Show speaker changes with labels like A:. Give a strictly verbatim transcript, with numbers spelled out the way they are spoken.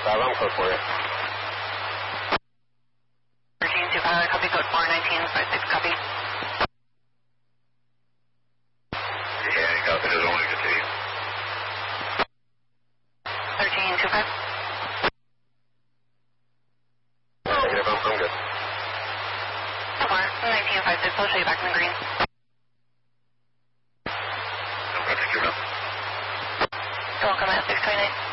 A: five, I'm code for you.
B: thirteen two five, copy code four nineteen five six, copy.
C: Yeah, you copy, there's only good to you.
B: thirteen two five.
A: Negative, I'm, I'm good.
B: four nineteen five six, I'll show you back in the green.
C: I'm going to take your up.
B: You're welcome at six twenty-nine.